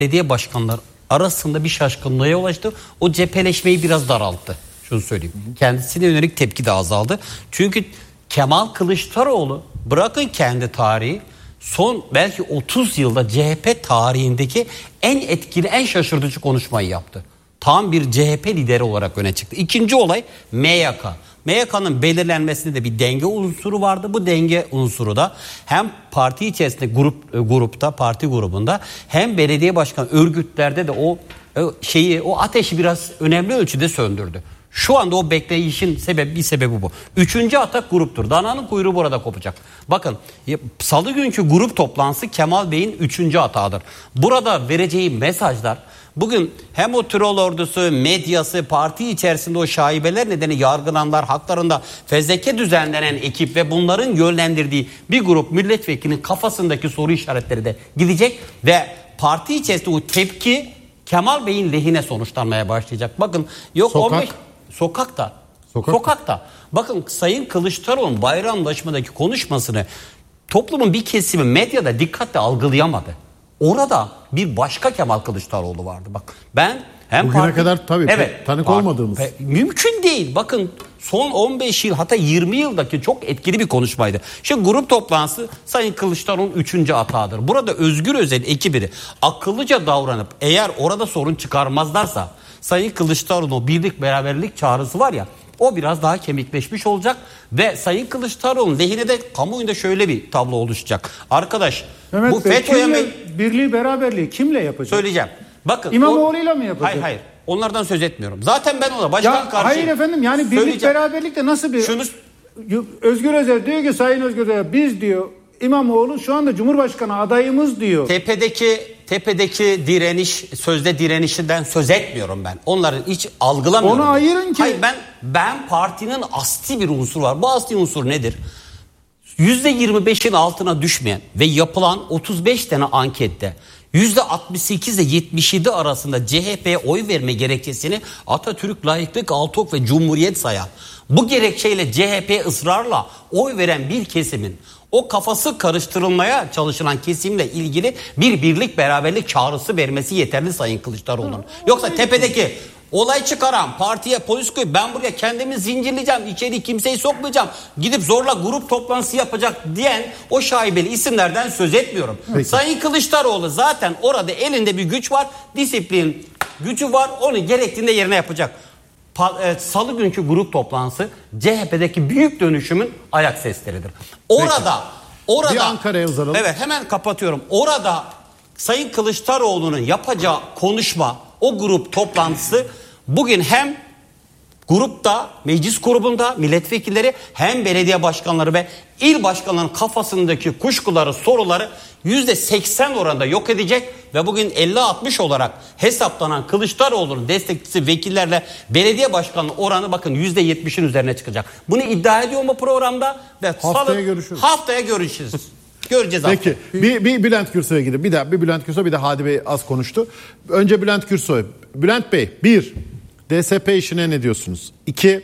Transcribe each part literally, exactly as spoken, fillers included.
belediye başkanları arasında bir şaşkınlığa yol açtı. O cepheleşmeyi biraz daralttı. Şunu söyleyeyim. Kendisine yönelik tepki de azaldı. Çünkü Kemal Kılıçdaroğlu, bırakın kendi tarihi, son belki otuz yılda C H P tarihindeki en etkili, en şaşırtıcı konuşmayı yaptı. Tam bir C H P lideri olarak öne çıktı. İkinci olay M Y K. M Y K'nın belirlenmesinde de bir denge unsuru vardı. Bu denge unsuru da hem parti içerisinde grup grupta, parti grubunda, hem belediye başkanı örgütlerde de o şeyi, o ateşi biraz önemli ölçüde söndürdü. Şu anda o bekleyişin sebebi, bir sebebi bu. Üçüncü atak gruptur. Dananın kuyruğu burada kopacak. Bakın, salı günkü grup toplantısı Kemal Bey'in üçüncü atağıdır. Burada vereceği mesajlar, bugün hem o troll ordusu, medyası, parti içerisinde o şaibeler nedeni yargılananlar, haklarında fezleke düzenlenen ekip ve bunların yönlendirdiği bir grup milletvekilinin kafasındaki soru işaretleri de gidecek ve parti içerisinde o tepki Kemal Bey'in lehine sonuçlanmaya başlayacak. Bakın, yok Sokak. on beş sokakta. Sokak. Sokakta. Bakın, Sayın Kılıçdaroğlu'nun bayramlaşmadaki konuşmasını toplumun bir kesimi medyada dikkatle algılayamadı. Orada bir başka Kemal Kılıçdaroğlu vardı. Bak, ben hem bugüne parti, kadar tabii evet, tanık var, olmadığımız. Pe, mümkün değil. Bakın, son on beş yıl, hatta yirmi yıldaki çok etkili bir konuşmaydı. Şimdi grup toplantısı Sayın Kılıçdaroğlu'nun üçüncü atağıdır. Burada Özgür Özel ekibi akıllıca davranıp eğer orada sorun çıkarmazlarsa Sayın Kılıçdaroğlu'nun birlik beraberlik çağrısı var ya, o biraz daha kemikleşmiş olacak ve Sayın Kılıçdaroğlu'nun lehine de kamuoyunda şöyle bir tablo oluşacak. Arkadaş, Mehmet bu Bey, FETÖ'ye kimle, mi... birliği beraberliği kimle yapacak? Söyleyeceğim. Bakın, İmamoğlu'yla mı yapacak? Hayır hayır. Onlardan söz etmiyorum. Zaten ben ona başkan Ya karşıyım. hayır efendim, yani birlik beraberlikte nasıl bir... Şunu... Özgür Özel diyor ki, Sayın Özgür Özel, biz diyor İmamoğlu şu anda Cumhurbaşkanı adayımız diyor. Tepedeki tepedeki direniş, sözde direnişinden söz etmiyorum ben. Onların hiç algılamıyorum. Onu ayırın ki. Hayır, ben ben partinin asli bir unsur var. Bu asli unsur nedir? yüzde yirmi beşin altına düşmeyen ve yapılan otuz beş tane ankette yüzde altmış sekiz ile yetmiş yedi arasında C H P'ye oy verme gerekçesini Atatürk, layıklık, Altok ve Cumhuriyet sayan, bu gerekçeyle C H P'ye ısrarla oy veren bir kesimin, o kafası karıştırılmaya çalışılan kesimle ilgili bir birlik beraberlik çağrısı vermesi yeterli Sayın Kılıçdaroğlu'nun. Yoksa tepedeki olay çıkaran partiye, polis koyup ben buraya kendimi zincirleyeceğim, içeri kimseyi sokmayacağım, gidip zorla grup toplantısı yapacak diyen o şaibeli isimlerden söz etmiyorum. Peki. Sayın Kılıçdaroğlu zaten orada elinde bir güç var, disiplin gücü var, onu gerektiğinde yerine yapacak. Salı günkü grup toplantısı C H P'deki büyük dönüşümün ayak sesleridir. Orada, Peki. orada... Bir Ankara'ya uzanalım. Evet, hemen kapatıyorum. Orada Sayın Kılıçdaroğlu'nun yapacağı konuşma, o grup toplantısı bugün hem grupta, meclis grubunda milletvekilleri, hem belediye başkanları ve il başkanlarının kafasındaki kuşkuları, soruları yüzde seksen oranında yok edecek ve bugün elli altmış olarak hesaplanan Kılıçdaroğlu'nun destekçisi vekillerle belediye başkanlığı oranı bakın yüzde yetmişin üzerine çıkacak. Bunu iddia ediyor mu programda? Ve haftaya salı, görüşürüz. Haftaya görüşürüz. Göreceğiz. Peki. Bir, bir Bülent Gürsoy'a gidin. Bir daha bir Bülent Gürsoy, bir de Hadi Bey az konuştu. Önce Bülent Gürsoy. Bülent Bey, bir, D S P işine ne diyorsunuz? İki,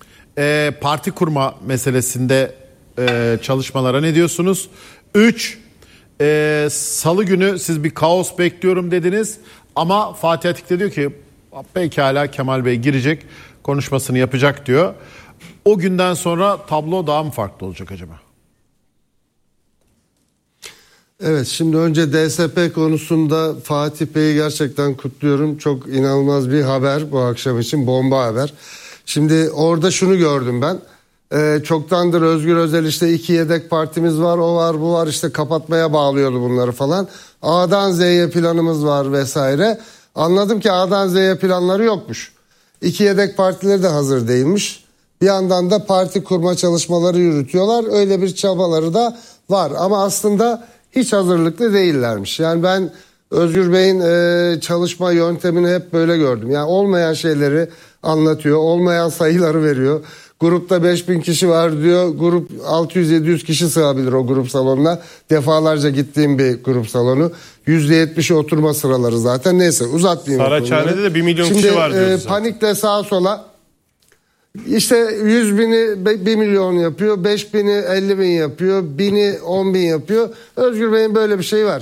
e, parti kurma meselesinde e, çalışmalara ne diyorsunuz? Üç, e, salı günü siz bir kaos bekliyorum dediniz. Ama Fatih Atik de diyor ki pekala Kemal Bey girecek, konuşmasını yapacak diyor. O günden sonra tablo daha mı farklı olacak acaba? Evet, şimdi önce D S P konusunda Fatih Bey'i gerçekten kutluyorum. Çok inanılmaz bir haber bu akşam için, bomba haber. Şimdi orada şunu gördüm ben. Ee, çoktandır Özgür Özel işte iki yedek partimiz var, o var, bu var, işte kapatmaya bağlıyordu bunları falan. A'dan Z'ye planımız var vesaire. Anladım ki A'dan Z'ye planları yokmuş. İki yedek partileri de hazır değilmiş. Bir yandan da parti kurma çalışmaları yürütüyorlar. Öyle bir çabaları da var ama aslında hiç hazırlıklı değillermiş. Yani ben Özgür Bey'in e, çalışma yöntemini hep böyle gördüm. Yani olmayan şeyleri anlatıyor, olmayan sayıları veriyor. Grupta beş bin kişi var diyor. Grup altı yüz yedi yüz kişi sığabilir o grup salonuna. Defalarca gittiğim bir grup salonu. yüzde yetmişi oturma sıraları zaten. Neyse uzatmayayım. Saraçhane'de de bir milyon Şimdi, kişi var diyoruz. E, panikle sağa sola. İşte yüz bini bir milyon yapıyor. beş bini elli bin yapıyor. Bini on bin yapıyor. Özgür Bey'in böyle bir şeyi var.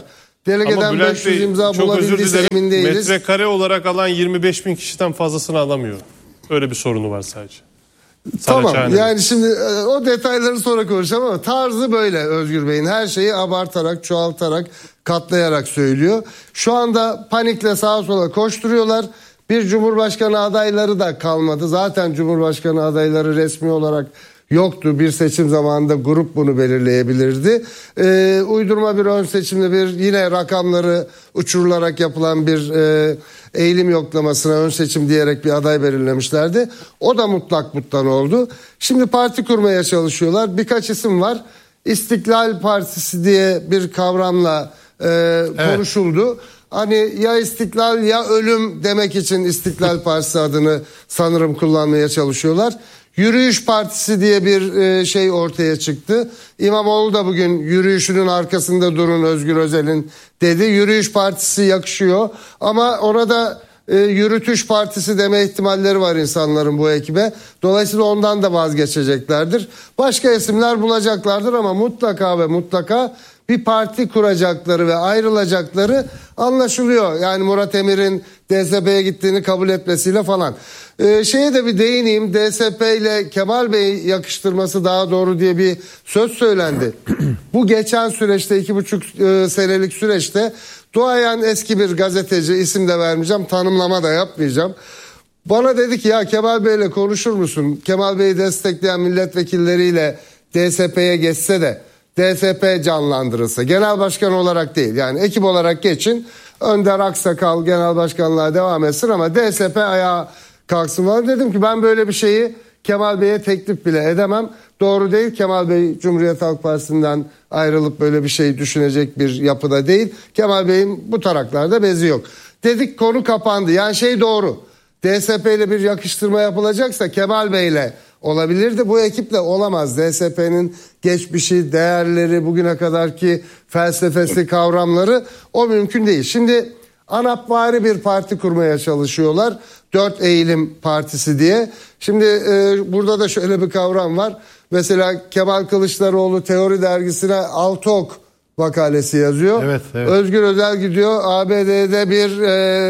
Delegeden beş yüz imza bulabildiyse emin değiliz. Metrekare olarak alan yirmi beş bin kişiden fazlasını alamıyor. Öyle bir sorunu var sadece. Tamam Saraçhane. yani şimdi o detayları sonra konuşacağım ama tarzı böyle Özgür Bey'in. Her şeyi abartarak, çoğaltarak, katlayarak söylüyor. Şu anda panikle sağa sola koşturuyorlar. Bir cumhurbaşkanı adayları da kalmadı. Zaten cumhurbaşkanı adayları resmi olarak yoktu. Bir seçim zamanında grup bunu belirleyebilirdi. Ee, uydurma bir ön seçimde bir yine rakamları uçurularak yapılan bir e, eğilim yoklamasına ön seçim diyerek bir aday belirlemişlerdi. O da mutlak mutlan oldu. Şimdi parti kurmaya çalışıyorlar. Birkaç isim var. İstiklal Partisi diye bir kavramla e, evet. konuşuldu. Hani ya istiklal ya ölüm demek için İstiklal Partisi adını sanırım kullanmaya çalışıyorlar. Yürüyüş Partisi diye bir şey ortaya çıktı. İmamoğlu da bugün yürüyüşünün arkasında durun Özgür Özel'in dedi. Yürüyüş Partisi yakışıyor ama orada e, Yürütüş Partisi deme ihtimalleri var insanların bu ekibe. Dolayısıyla ondan da vazgeçeceklerdir. Başka isimler bulacaklardır ama mutlaka ve mutlaka bir parti kuracakları ve ayrılacakları anlaşılıyor. Yani Murat Emir'in D S P'ye gittiğini kabul etmesiyle falan. Ee, şeye de bir değineyim. D S P ile Kemal Bey yakıştırması daha doğru diye bir söz söylendi. Bu geçen süreçte iki buçuk e, senelik süreçte duayen eski bir gazeteci, isim de vermeyeceğim, tanımlama da yapmayacağım. Bana dedi ki ya Kemal Bey'le konuşur musun? Kemal Bey'i destekleyen milletvekilleriyle D S P'ye geçse de D S P canlandırılsa, genel başkan olarak değil yani ekip olarak geçin, Önder Aksakal genel başkanlığa devam etsin ama D S P ayağa kalksın falan. Dedim ki ben böyle bir şeyi Kemal Bey'e teklif bile edemem. Doğru değil. Kemal Bey Cumhuriyet Halk Partisi'nden ayrılıp böyle bir şey düşünecek bir yapıda değil. Kemal Bey'in bu taraklarda bezi yok. Dedik, konu kapandı. Yani şey doğru. D S P ile bir yakıştırma yapılacaksa Kemal Bey'le olabilirdi. Bu ekiple olamaz. D S P'nin geçmişi, değerleri, bugüne kadarki felsefesi, kavramları o mümkün değil. Şimdi ANAPvari bir parti kurmaya çalışıyorlar. Dört Eğilim Partisi diye. Şimdi e, burada da şöyle bir kavram var. Mesela Kemal Kılıçdaroğlu Teori Dergisi'ne altı ok makalesi yazıyor. Evet, evet. Özgür Özel gidiyor A B D'de bir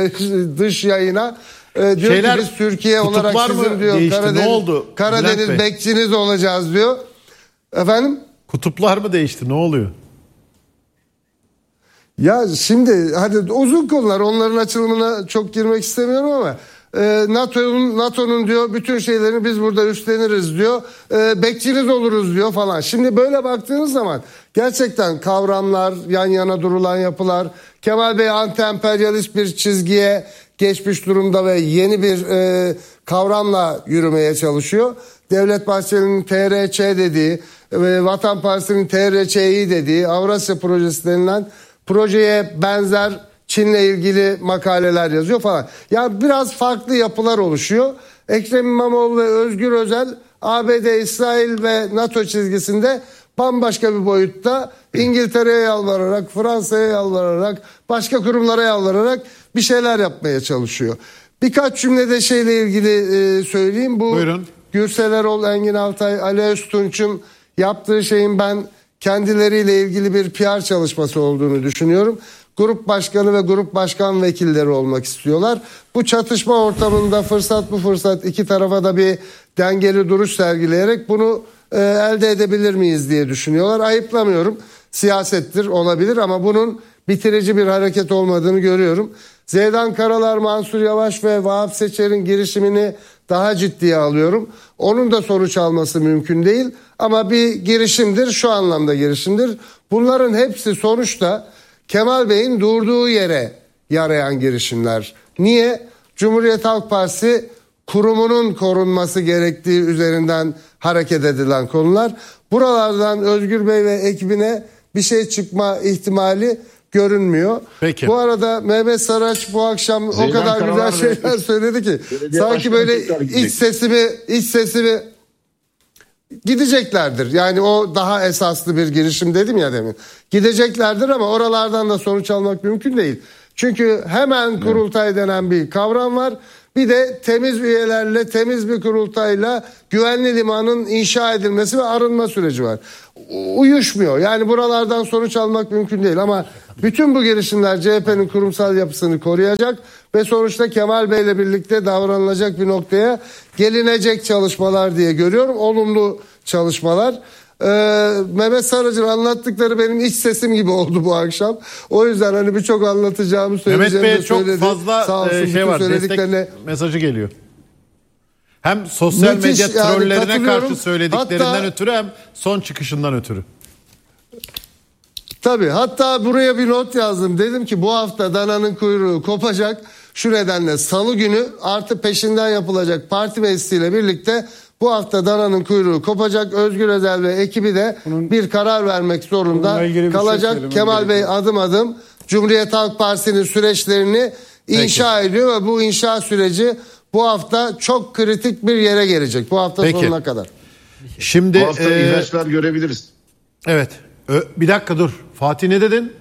e, dış yayına. E, diyor Şeyler, ki biz Türkiye olarak sizin diyor değişti, Karadeniz, ne oldu? Karadeniz bekçiniz olacağız diyor. Efendim? Kutuplar mı değişti? Ne oluyor? Ya şimdi hadi uzun konular, onların açılımına çok girmek istemiyorum ama e, NATO'nun NATO'nun diyor bütün şeylerini biz burada üstleniriz diyor. E, bekçiniz oluruz diyor falan. Şimdi böyle baktığınız zaman gerçekten kavramlar, yan yana durulan yapılar, Kemal Bey anti-emperyalist bir çizgiye geçmiş durumda ve yeni bir e, kavramla yürümeye çalışıyor. Devlet Bahçeli'nin T R Ç dediği ve Vatan Partisi'nin T R Ç İ dediği Avrasya Projesi denilen projeye benzer Çin'le ilgili makaleler yazıyor falan. Yani biraz farklı yapılar oluşuyor. Ekrem İmamoğlu ve Özgür Özel A B D, İsrail ve NATO çizgisinde bambaşka bir boyutta İngiltere'ye yalvararak, Fransa'ya yalvararak, başka kurumlara yalvararak bir şeyler yapmaya çalışıyor. Birkaç cümlede şeyle ilgili e, söyleyeyim. Bu Buyurun. Gürsel Erol, Engin Altay, Ali Öztunç'un yaptığı şeyin ben kendileriyle ilgili bir P R çalışması olduğunu düşünüyorum. Grup başkanı ve grup başkan vekilleri olmak istiyorlar. Bu çatışma ortamında fırsat bu fırsat iki tarafa da bir dengeli duruş sergileyerek bunu e, elde edebilir miyiz diye düşünüyorlar. Ayıplamıyorum. Siyasettir, olabilir ama bunun bitirici bir hareket olmadığını görüyorum. Zeydan Karalar, Mansur Yavaş ve Vahap Seçer'in girişimini daha ciddiye alıyorum. Onun da sonuç alması mümkün değil ama bir girişimdir, şu anlamda girişimdir. Bunların hepsi sonuçta Kemal Bey'in durduğu yere yarayan girişimler. Niye? Cumhuriyet Halk Partisi kurumunun korunması gerektiği üzerinden hareket edilen konular. Buralardan Özgür Bey ve ekibine bir şey çıkma ihtimali görünmüyor. Peki. Bu arada Mehmet Saraç bu akşam Zeydan o kadar güzel şeyler söyledi ki sanki böyle iç sesimi iç sesimi gideceklerdir. Yani o daha esaslı bir girişim dedim ya demin. Gideceklerdir ama oralardan da sonuç almak mümkün değil. Çünkü hemen kurultay denen bir kavram var. Bir de temiz üyelerle, temiz bir kurultayla güvenli limanın inşa edilmesi ve arınma süreci var. Uyuşmuyor. Yani buralardan sonuç almak mümkün değil ama bütün bu girişimler C H P'nin kurumsal yapısını koruyacak ve sonuçta Kemal Bey'le birlikte davranılacak bir noktaya gelinecek çalışmalar diye görüyorum. Olumlu çalışmalar. Ee, Mehmet Sarıcı'nın anlattıkları benim iç sesim gibi oldu bu akşam. O yüzden hani birçok anlatacağımı söyleyeceğimi Mehmet de Bey'e söyledi. çok fazla Sağ olsun, e, şey bütün var. Destek söylediklerine mesajı geliyor. Hem sosyal Müthiş, medya yani trollerine katılıyorum. karşı söylediklerinden Hatta- ötürü hem son çıkışından ötürü. Tabii, hatta buraya bir not yazdım. Dedim ki bu hafta dananın kuyruğu kopacak. Şu nedenle salı günü artı peşinden yapılacak parti meclisiyle birlikte bu hafta dananın kuyruğu kopacak. Özgür Özel ve ekibi de Bunun- bir karar vermek zorunda Bununla ilgili bir şey kalacak. söylemem Kemal Bey gerekiyor. adım adım Cumhuriyet Halk Partisi'nin süreçlerini inşa ediyor ve bu inşa süreci bu hafta çok kritik bir yere gelecek. Bu hafta Peki. sonuna kadar. Şimdi Bu hafta e, ihraçlar görebiliriz. evet. Ö, bir dakika dur. Fatih ne dedin?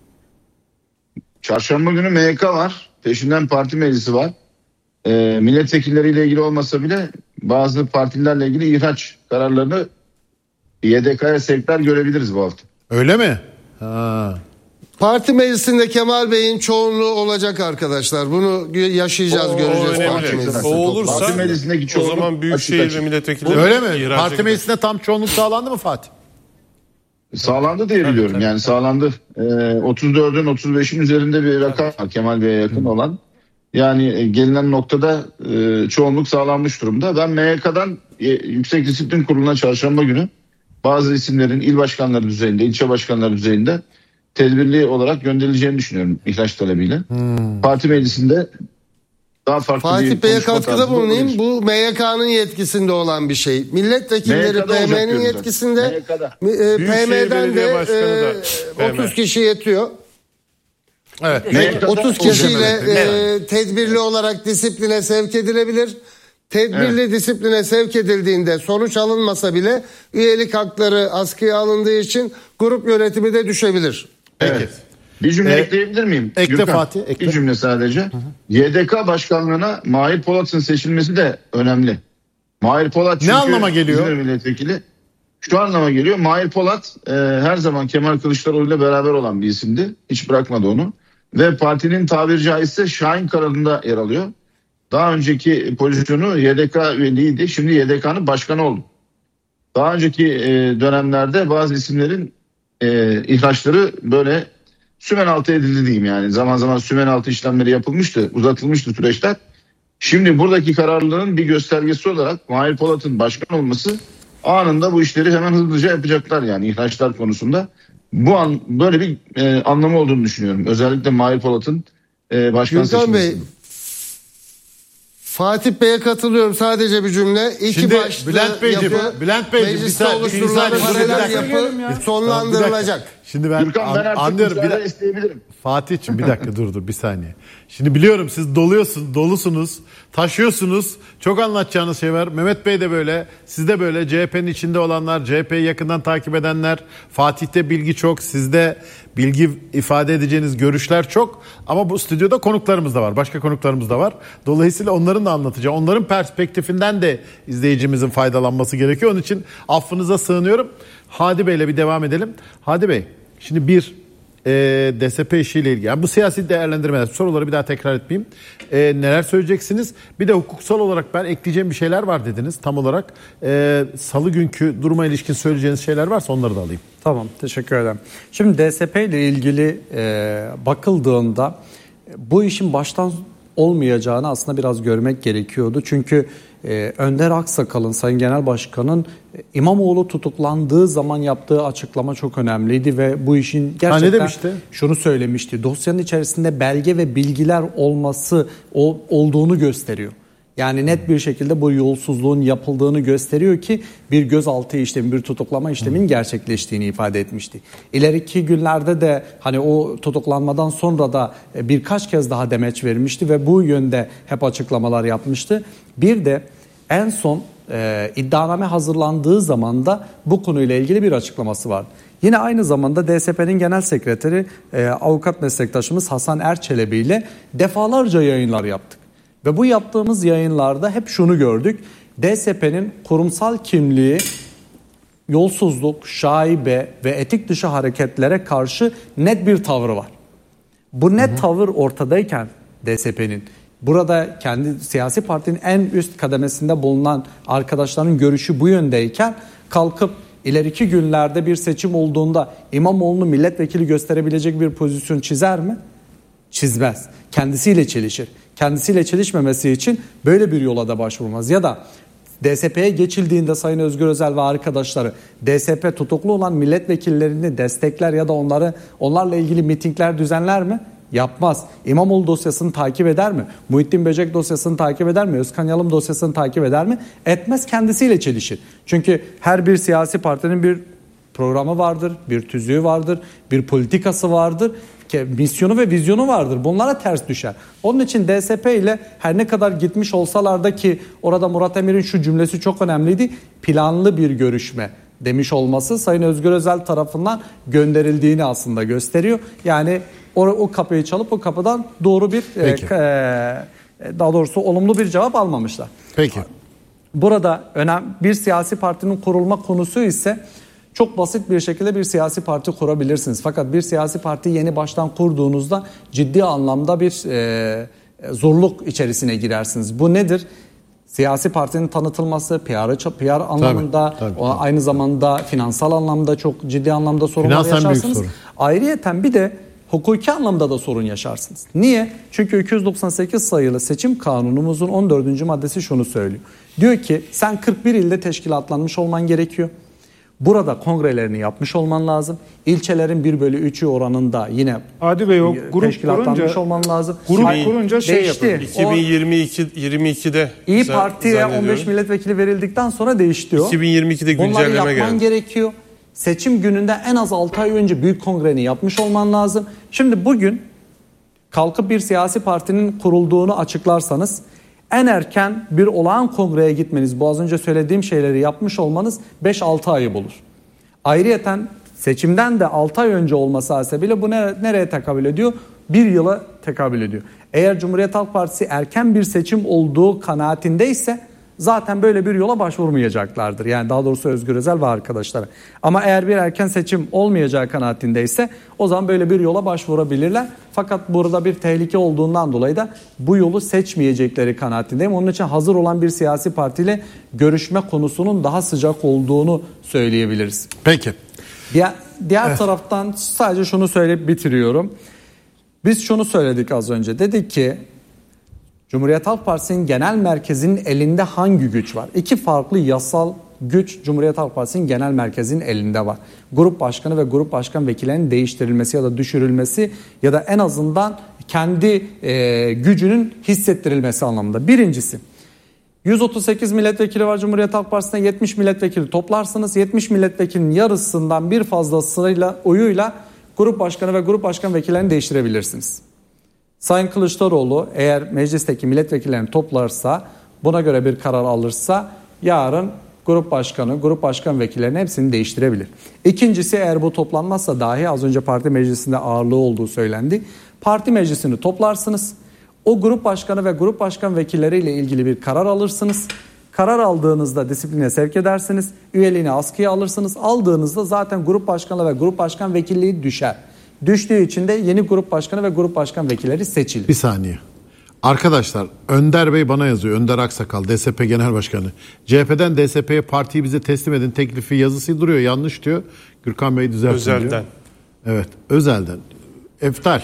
Çarşamba günü M Y K var. Peşinden parti meclisi var. Ee, milletvekilleriyle ilgili olmasa bile bazı partilerle ilgili ihraç kararlarını Y D K'ya sevkler görebiliriz bu hafta. Öyle mi? Ha. Parti meclisinde Kemal Bey'in çoğunluğu olacak arkadaşlar. Bunu yaşayacağız, O- göreceğiz o parti önemli. meclisinde. O olursa Parti meclisindeki o çoğunluk zaman Büyükşehir açık ve açık. milletvekilleri Öyle mi? ihraca Parti gider. meclisinde tam çoğunluk sağlandı mı Fatih? Sağlandı diye biliyorum, yani sağlandı. Ee, otuz dördün otuz beşin üzerinde bir rakam var Kemal Bey'e yakın olan. Yani e, gelinen noktada e, çoğunluk sağlanmış durumda. Ben M Y K'dan e, Yüksek Disiplin Kurulu'na çarşamba günü bazı isimlerin il başkanları düzeyinde, ilçe başkanları düzeyinde tedbirli olarak gönderileceğini düşünüyorum ihraç talebiyle. Hmm. Parti meclisinde daha farklı Fatih bir Bey'e konuşma katkıda tarzı bulunayım. olabilir. Bu M Y K'nın yetkisinde olan bir şey. Milletvekilleri M Y K'da P olacak M'nin diyorum ben. yetkisinde. M Y K'da. Mi- e, Büyükşehir P M'den Belediye de Başkanı da e, P M. otuz kişi yetiyor. Evet. M Y K'da otuz olacak. kişiyle Evet. e, tedbirli olarak disipline sevk edilebilir. Tedbirli disipline sevk edildiğinde sonuç alınmasa bile üyelik hakları askıya alındığı için grup yönetimi de düşebilir. Peki. Evet. Bir cümle Ee, ekleyebilir miyim? ekle Gürkan, Fatih, ekle. Bir cümle sadece. Y D K başkanlığına Mahir Polat'ın seçilmesi de önemli. Mahir Polat çünkü Ne anlama geliyor? İzmir milletvekili. Şu anlama geliyor. Mahir Polat e, her zaman Kemal Kılıçdaroğlu ile beraber olan bir isimdi. Hiç bırakmadı onu. Ve partinin tabiri caizse Şahin kanadında yer alıyor. Daha önceki pozisyonu Y D K üyeliğiydi. Şimdi Y D K'nın başkanı oldu. Daha önceki e, dönemlerde bazı isimlerin e, ihraçları böyle sümen altı edildi diyeyim yani. Zaman zaman sümen altı işlemleri yapılmıştı, uzatılmıştı süreçler. Şimdi buradaki kararlılığın bir göstergesi olarak Mahir Polat'ın başkan olması, anında bu işleri hemen hızlıca yapacaklar yani ihraçlar konusunda. Bu an böyle bir e, anlamı olduğunu düşünüyorum. Özellikle Mahir Polat'ın e, başkan Gürkan Bey, seçilmesi. Fatih Bey'e katılıyorum, sadece bir cümle. İki Şimdi başlı Bülent Beyciğim, yapı, Bülent Beyciğim, mecliste bir saniye, bir oluşturulan saniye, dur, bir paralel dakika. yapı Bir dakika. sonlandırılacak. Şimdi ben Gürkan, an- ben artık anlıyorum. Bir müsaade dakika. isteyebilirim. Fatih'ciğim bir dakika dur dur bir saniye. Şimdi biliyorum siz doluyorsunuz, dolusunuz, taşıyorsunuz. Çok anlatacağınız şey var. Mehmet Bey de böyle, siz de böyle, C H P'nin içinde olanlar, C H P'yi yakından takip edenler. Fatih'te bilgi çok, sizde bilgi ifade edeceğiniz görüşler çok. Ama bu stüdyoda konuklarımız da var, başka konuklarımız da var. Dolayısıyla onların da anlatacağı, onların perspektifinden de izleyicimizin faydalanması gerekiyor. Onun için affınıza sığınıyorum. Hadi Bey'le bir devam edelim. Hadi Bey, şimdi bir e, D S P işiyle ilgili. Yani bu siyasi değerlendirmeler, soruları bir daha tekrar etmeyeyim. E, neler söyleyeceksiniz? Bir de hukuksal olarak ben ekleyeceğim bir şeyler var dediniz tam olarak. E, Salı günkü duruma ilişkin söyleyeceğiniz şeyler varsa onları da alayım. Tamam, teşekkür ederim. Şimdi D S P ile ilgili e, bakıldığında bu işin baştan olmayacağını aslında biraz görmek gerekiyordu. Çünkü e, Önder Aksakal'ın, Sayın Genel Başkan'ın e, İmamoğlu tutuklandığı zaman yaptığı açıklama çok önemliydi ve bu işin gerçekten ne demişti? şunu söylemişti. Dosyanın içerisinde belge ve bilgiler olması o, olduğunu gösteriyor. Yani net bir şekilde bu yolsuzluğun yapıldığını gösteriyor ki bir gözaltı işlemi, bir tutuklama işleminin gerçekleştiğini ifade etmişti. İleriki günlerde de hani o tutuklanmadan sonra da birkaç kez daha demeç vermişti ve bu yönde hep açıklamalar yapmıştı. Bir de en son e, iddianame hazırlandığı zaman da bu konuyla ilgili bir açıklaması var. Yine aynı zamanda D S P'nin genel sekreteri e, avukat meslektaşımız Hasan Erçelebi ile defalarca yayınlar yaptık. Ve bu yaptığımız yayınlarda hep şunu gördük. D S P'nin kurumsal kimliği, yolsuzluk, şaibe ve etik dışı hareketlere karşı net bir tavrı var. Bu net hı hı. tavır ortadayken D S P'nin burada kendi siyasi partinin en üst kademesinde bulunan arkadaşların görüşü bu yöndeyken kalkıp ileriki günlerde bir seçim olduğunda İmamoğlu'nu milletvekili gösterebilecek bir pozisyon çizer mi? Çizmez. Kendisiyle çelişir. Kendisiyle çelişmemesi için böyle bir yola da başvurmaz. Ya da D S P'ye geçildiğinde Sayın Özgür Özel ve arkadaşları D S P tutuklu olan milletvekillerini destekler ya da onları onlarla ilgili mitingler düzenler mi? Yapmaz. İmamoğlu dosyasını takip eder mi? Muhittin Böcek dosyasını takip eder mi? Özkan Yalım dosyasını takip eder mi? Etmez, kendisiyle çelişir. Çünkü her bir siyasi partinin bir programı vardır, bir tüzüğü vardır, bir politikası vardır, misyonu ve vizyonu vardır. Bunlara ters düşer. Onun için D S P ile her ne kadar gitmiş olsalar da ki orada Murat Emir'in şu cümlesi çok önemliydi. Planlı bir görüşme demiş olması Sayın Özgür Özel tarafından gönderildiğini aslında gösteriyor. Yani o, o kapıyı çalıp o kapıdan doğru bir e, e, daha doğrusu olumlu bir cevap almamışlar. Peki. Burada önemli bir siyasi partinin kurulma konusu ise çok basit bir şekilde bir siyasi parti kurabilirsiniz. Fakat bir siyasi parti yeni baştan kurduğunuzda ciddi anlamda bir e, zorluk içerisine girersiniz. Bu nedir? Siyasi partinin tanıtılması, P R, P R anlamında, tabii, tabii, tabii. aynı zamanda finansal anlamda çok ciddi anlamda sorunlar Finansal yaşarsınız. Sorun. Ayrıyeten bir de hukuki anlamda da sorun yaşarsınız. Niye? Çünkü iki yüz doksan sekiz sayılı seçim kanunumuzun on dördüncü maddesi şunu söylüyor. Diyor ki sen kırk bir ilde teşkilatlanmış olman gerekiyor. Burada kongrelerini yapmış olman lazım. İlçelerin bir bölü üçü oranında yine Adi Bey, o grup teşkilatlanmış kurunca, olman lazım. Grup Hayır, kurunca şey değişti. yapıyor. iki bin yirmi iki yirmi ikide İyi Parti'ye on beş milletvekili verildikten sonra değişti o. iki bin yirmi ikide güncelleme geldi. Bunları yapman gerekiyor. Seçim gününde en az altı ay önce büyük kongreni yapmış olman lazım. Şimdi bugün kalkıp bir siyasi partinin kurulduğunu açıklarsanız en erken bir olağan kongreye gitmeniz, bu az önce söylediğim şeyleri yapmış olmanız beş altı ayı bulur. Ayrıyeten seçimden de altı ay önce olması hasebiyle bu nereye tekabül ediyor? Bir yıla tekabül ediyor. Eğer Cumhuriyet Halk Partisi erken bir seçim olduğu kanaatindeyse zaten böyle bir yola başvurmayacaklardır. Yani daha doğrusu Özgür Özel ve arkadaşları. Ama eğer bir erken seçim olmayacağı kanaatindeyse o zaman böyle bir yola başvurabilirler. Fakat burada bir tehlike olduğundan dolayı da bu yolu seçmeyecekleri kanaatindeyim. Onun için hazır olan bir siyasi partiyle görüşme konusunun daha sıcak olduğunu söyleyebiliriz. Peki. Diğer, diğer evet. taraftan sadece şunu söyleyip bitiriyorum. Biz şunu söyledik az önce. Dedik ki Cumhuriyet Halk Partisi'nin genel merkezinin elinde hangi güç var? İki farklı yasal güç Cumhuriyet Halk Partisi'nin genel merkezinin elinde var. Grup başkanı ve grup başkan vekillerinin değiştirilmesi ya da düşürülmesi ya da en azından kendi e, gücünün hissettirilmesi anlamında. Birincisi, yüz otuz sekiz milletvekili var Cumhuriyet Halk Partisi'ne, yetmiş milletvekili toplarsınız. yetmiş milletvekilinin yarısından bir fazlasıyla oyuyla grup başkanı ve grup başkan vekillerini değiştirebilirsiniz. Sayın Kılıçdaroğlu eğer meclisteki milletvekillerini toplarsa, buna göre bir karar alırsa yarın grup başkanı, grup başkan vekillerinin hepsini değiştirebilir. İkincisi, eğer bu toplanmazsa dahi az önce parti meclisinde ağırlığı olduğu söylendi. Parti meclisini toplarsınız. O grup başkanı ve grup başkan vekilleriyle ilgili bir karar alırsınız. Karar aldığınızda disipline sevk edersiniz. Üyeliğini askıya alırsınız. Aldığınızda zaten grup başkanı ve grup başkan vekilliği düşer. Düştüğü için de yeni grup başkanı ve grup başkan vekilleri seçilir. Bir saniye. Arkadaşlar, Önder Bey bana yazıyor. Önder Aksakal, D S P Genel Başkanı. C H P'den D S P'ye partiyi bize teslim edin teklifi yazısı duruyor. Yanlış diyor. Gürkan Bey düzeltin Özelden. diyor. Evet, Özelden. Eftal.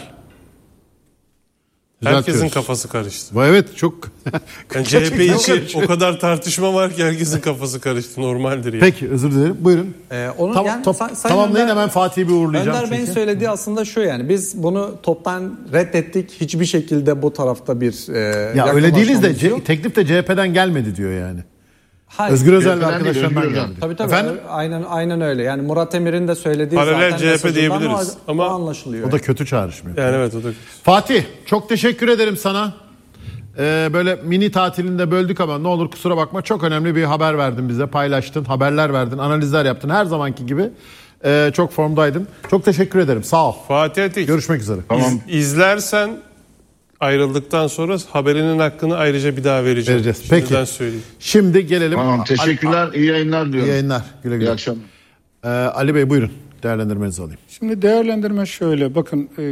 Herkesin kafası karıştı. Evet, çok. Yani C H P için o kadar tartışma var ki herkesin kafası karıştı. Normaldir yani. Peki, özür dilerim. Buyurun. Ee, onu Tam, yani, top, say, tamamlayın Önder, hemen Fatih'i bir uğurlayacağım. Önder Bey'in söylediği aslında şu, yani biz bunu toptan reddettik. Hiçbir şekilde bu tarafta bir e, ya öyle değiliz de C- teklif de C H P'den gelmedi diyor yani. Hayır. Özgür Özel ve arkadaşlarından geldi. Tabii tabii. Efendim? Aynen aynen öyle. Yani Murat Emir'in de söylediği paralel zaten C H P diyebiliriz o, ama o anlaşılıyor. O da kötü çağrışmıyor. Yani evet, o da. Fatih, çok teşekkür ederim sana. Ee, böyle mini tatilinde böldük ama ne olur kusura bakma, çok önemli bir haber verdin bize, paylaştın, haberler verdin, analizler yaptın her zamanki gibi. Ee, çok formdaydın. Çok teşekkür ederim. Sağ ol. Fatih Atik. Görüşmek üzere. Tamam. İz, izlersen ayrıldıktan sonra haberinin hakkını ayrıca bir daha vereceğim. Vereceğiz. Şimdiden Peki. söyleyeyim. Şimdi gelelim. Tamam, teşekkürler. iyi yayınlar diliyorum. İyi yayınlar. Güle güle. İyi akşamlar. Ee, Ali Bey buyurun. Değerlendirmenizi alayım. Şimdi değerlendirme şöyle. Bakın e,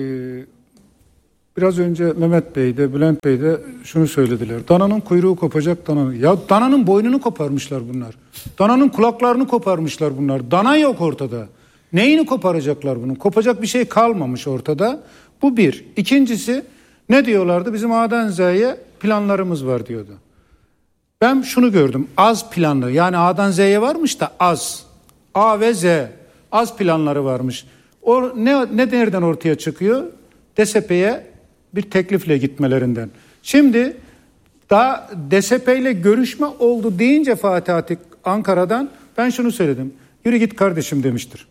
biraz önce Mehmet Bey de Bülent Bey de şunu söylediler. Dananın kuyruğu kopacak dananın. Ya dananın boynunu koparmışlar bunlar. Dananın kulaklarını koparmışlar bunlar. Dana yok ortada. Neyini koparacaklar bunun? Kopacak bir şey kalmamış ortada. Bu bir. İkincisi ne diyorlardı? Bizim A'dan Z'ye planlarımız var diyordu. Ben şunu gördüm. Az planlı. Yani A'dan Z'ye varmış da az. A ve Z. Az planları varmış. O ne, ne nereden ortaya çıkıyor? D S P'ye bir teklifle gitmelerinden. Şimdi daha D S P ile görüşme oldu deyince Fatih Atik Ankara'dan ben şunu söyledim. Yürü git kardeşim demiştir.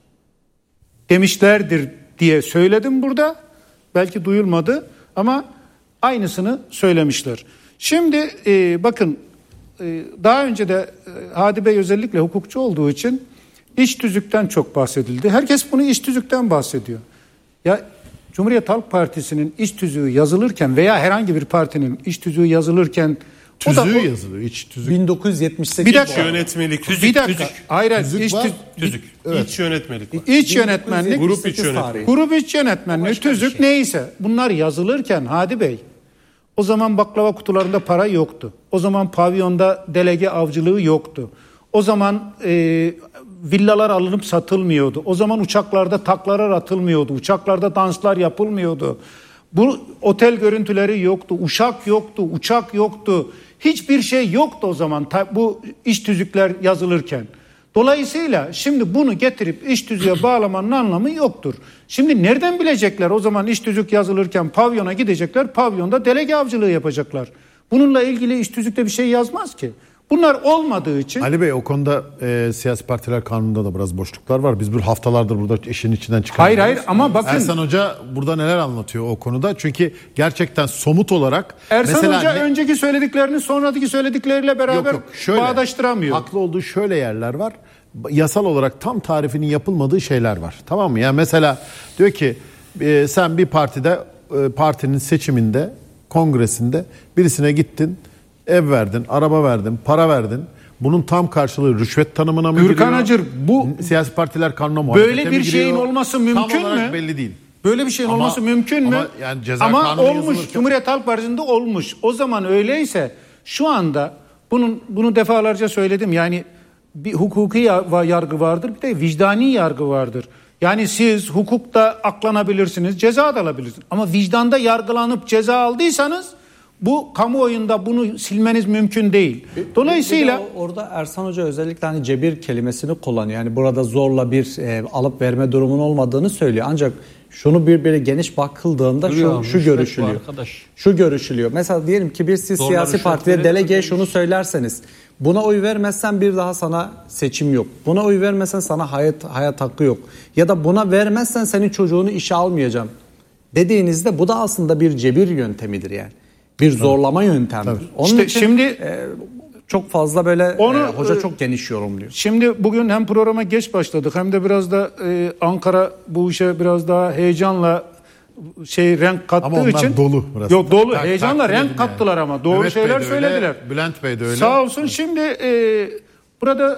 Demişlerdir diye söyledim burada. Belki duyulmadı ama aynısını söylemişler. Şimdi e, bakın e, daha önce de e, Hadi Bey özellikle hukukçu olduğu için iç tüzükten çok bahsedildi. Herkes bunu iç tüzükten bahsediyor. Ya Cumhuriyet Halk Partisi'nin iç tüzüğü yazılırken veya herhangi bir partinin iç tüzüğü yazılırken Tüzüğü o da, o, yazılıyor. İç tüzük. bin dokuz yüz yetmiş sekiz Bir dakika. Yönetmelik. bir dakika. Hayır, hayır. Tüzük İç, var. tü- Tüzük. İç yönetmelik var. iç yönetmenlik, Grup iç yönetmenlik. grup iç yönetmenlik, tüzük neyse. Bunlar yazılırken Hadi Bey, o zaman baklava kutularında para yoktu. O zaman pavyonda delege avcılığı yoktu. O zaman e, villalar alınıp satılmıyordu. O zaman uçaklarda taklalar atılmıyordu. Uçaklarda danslar yapılmıyordu. Bu otel görüntüleri yoktu. Uşak yoktu. Uçak yoktu. Hiçbir şey yoktu o zaman bu iç tüzükler yazılırken. Dolayısıyla şimdi bunu getirip iç tüzüğe bağlamanın anlamı yoktur. Şimdi nereden bilecekler o zaman iç tüzük yazılırken pavyona gidecekler, pavyonda delege avcılığı yapacaklar. Bununla ilgili iç tüzükte bir şey yazmaz ki. Bunlar olmadığı için... Ali Bey o konuda e, siyasi partiler kanununda da biraz boşluklar var. Biz bir haftalardır burada işin içinden çıkamıyoruz. Hayır hayır ama bakın... Ersan Hoca burada neler anlatıyor o konuda? Çünkü gerçekten somut olarak... Ersan mesela Hoca ne... önceki söylediklerini sonraki söyledikleriyle beraber yok, yok, şöyle, bağdaştıramıyor. Haklı olduğu şöyle yerler var. Yasal olarak tam tarifinin yapılmadığı şeyler var. Tamam mı? Yani mesela diyor ki e, sen bir partide e, partinin seçiminde, kongresinde birisine gittin, ev verdin, araba verdin, para verdin. Bunun tam karşılığı rüşvet tanımına mı Gürkan giriyor? Acır, bu siyasi partiler kanuna muhalefete böyle mi bir giriyor? şeyin olması mümkün tam olarak mü? belli değil. Böyle bir şeyin Ama- olması mümkün ama mü? yani ceza ama kanunu olmuş. yazılırken- Cumhuriyet Halk Partisi'nde olmuş. O zaman öyleyse şu anda bunun bunu defalarca söyledim. Yani bir hukuki ya- yargı vardır, bir de vicdani yargı vardır. Yani siz hukukta aklanabilirsiniz, ceza da alabilirsiniz. Ama vicdanda yargılanıp ceza aldıysanız bu kamuoyunda bunu silmeniz mümkün değil. Dolayısıyla Bir de o- orada Ersan Hoca özellikle hani cebir kelimesini kullanıyor. Yani burada zorla bir e, alıp verme durumunun olmadığını söylüyor. Ancak şunu bir böyle geniş bakıldığında şu, Duruyor, şu rüşvet görüşülüyor. bu arkadaş. Şu görüşülüyor. Mesela diyelim ki bir siz Zorla siyasi rüşvet partide veriyor, delegeye tabii. şunu söylerseniz buna oy vermezsen bir daha sana seçim yok. Buna oy vermezsen sana hayat hayat hakkı yok. Ya da buna vermezsen senin çocuğunu işe almayacağım dediğinizde bu da aslında bir cebir yöntemidir yani. Bir zorlama yöntemidir. Onun İşte için şimdi- e, çok fazla böyle Onu, e, hoca e, çok geniş yorumluyor. şimdi bugün hem programa geç başladık hem de biraz da e, Ankara bu işe biraz daha heyecanla şey renk kattığı Ama onlar için dolu biraz. Yok dolu Tak- heyecanla takdir renk edin yani. kattılar ama doğru Mehmet Bey şeyler de öyle, söylediler. Bülent Bey de öyle. Sağ olsun. Şimdi e, burada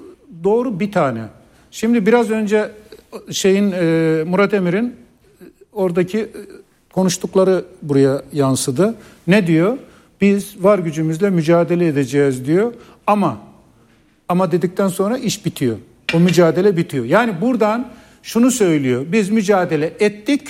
doğru bir tane. Şimdi biraz önce şeyin e, Murat Emir'in oradaki e, konuştukları buraya yansıdı. Ne diyor? Biz var gücümüzle mücadele edeceğiz diyor. Ama ama dedikten sonra iş bitiyor. O mücadele bitiyor. Yani buradan şunu söylüyor. Biz mücadele ettik.